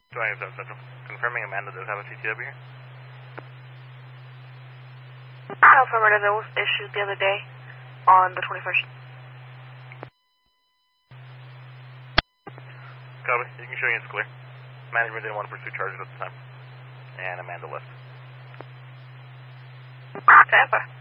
27 Central. Confirming Amanda does have a CTW here. Affirmative, that was issued the other day on the 21st. Copy. You can show you it's clear. Management didn't want to pursue charges at the time. And Amanda left. Tampa.